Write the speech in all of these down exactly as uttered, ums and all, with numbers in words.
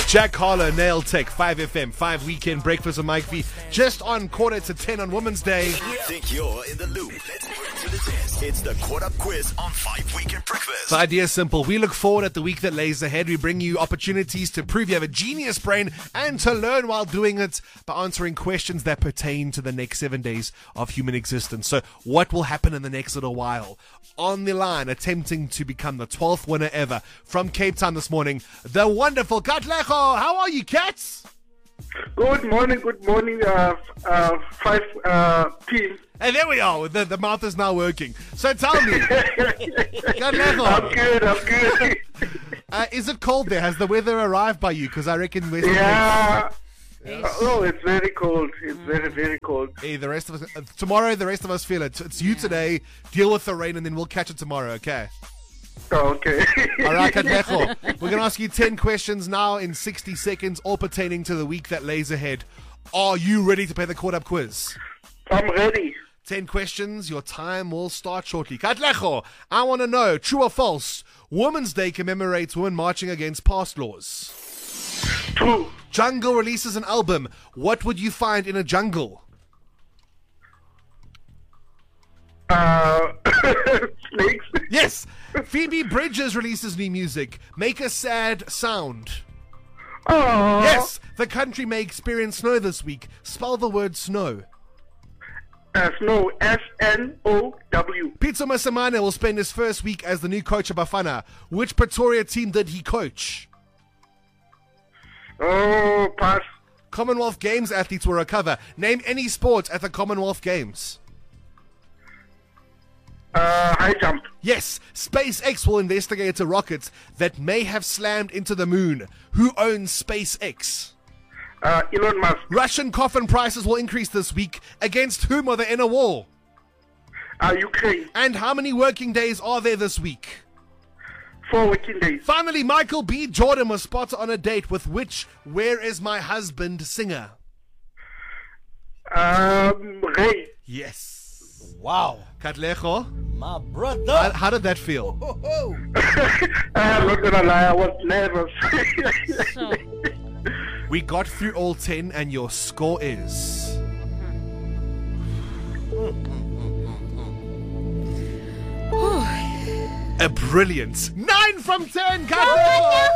Jack Harlow, Nail Tech, five F M, five Weekend Breakfast with Mike V. Just on quarter to ten on Women's Day. Think you're in the loop? Let's put it to the test. It's the Caught Up Quiz on five Weekend Breakfast. The idea is simple. We look forward at the week that lays ahead. We bring you opportunities to prove you have a genius brain and to learn while doing it by answering questions that pertain to the next seven days of human existence. So what will happen in the next little while? On the line, attempting to become the twelfth winner ever from Cape Town this morning, the wonderful Katlego. How are you, Cats? Good morning, good morning, uh, uh, five uh, team. And there we are. The, the mouth is now working. So tell me, Katlego, I'm good, I'm good. uh, is it cold there? Has the weather arrived by you? Because I reckon Western Yeah. Uh, oh, it's very cold. It's very, very cold. Hey, the rest of us, uh, tomorrow, the rest of us feel it. It's you today. Deal with the rain, and then we'll catch it tomorrow, okay? Oh, okay. All right, Katlego. We're going to ask you ten questions now in sixty seconds, all pertaining to the week that lays ahead. Are you ready to play the Caught Up Quiz? I'm ready. ten questions. Your time will start shortly. Katlego, I want to know, true or false, Women's Day commemorates women marching against past laws. True. Jungle releases an album. What would you find in a jungle? Uh, snakes. Yes. Phoebe Bridgers releases new music. Make a sad sound. Oh. Yes. The country may experience snow this week. Spell the word snow. Uh, snow. S N O W. Pitso Mosimane will spend his first week as the new coach of Bafana. Which Pretoria team did he coach? Oh, pass. Commonwealth Games athletes will recover. Name any sport at the Commonwealth Games. Uh, high jump. Yes, SpaceX will investigate a rocket that may have slammed into the moon. Who owns SpaceX? Uh, Elon Musk. Russian coffin prices will increase this week. Against whom are they in a war? Uh, Ukraine. And how many working days are there this week? Four working days. Finally, Michael B. Jordan was spotted on a date with which Where Is My Husband singer? Um, Ray. Yes. Wow. Katlego, My brother. how, how did that feel? Ho, ho. I'm not gonna lie, I was nervous. So, We got through all ten and your score is... a brilliant nine from ten, Katlego!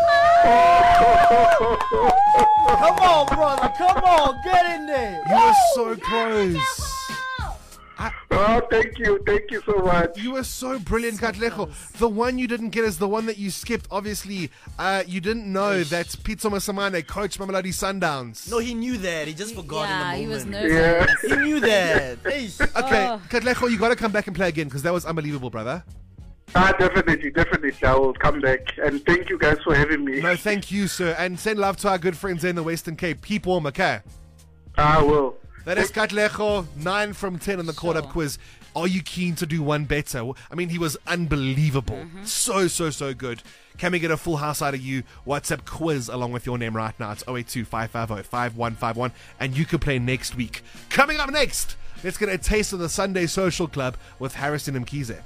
Come on, brother. Come on. Get in there. You were so close. Oh, thank you, thank you so much. You were so brilliant, Katlego. The one you didn't get is the one that you skipped. Obviously, uh, you didn't know that Pitso Mosimane coached Mamelodi Sundowns. No, he knew that. He just forgot yeah, in he the was moment. nervous. Yeah. He knew that. Eish. Okay, Oh. Katlego, you got to come back and play again because that was unbelievable, brother. Ah, definitely, definitely. I will come back. And thank you guys for having me. No, thank you, sir. And send love to our good friends there in the Western Cape. Keep warm, okay? I will. That is Katlego, nine from ten on the Caught Up Sure. Quiz. Are you keen to do one better? I mean, he was unbelievable. So, so, so good. Can we get a full house out of you? WhatsApp quiz along with your name right now. It's oh eight two, five five oh, five one five one. And you can play next week. Coming up next, let's get a taste of the Sunday Social Club with Harrison Mkhize.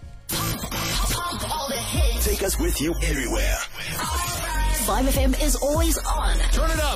Take us with you everywhere. five F M is always on. Turn it up.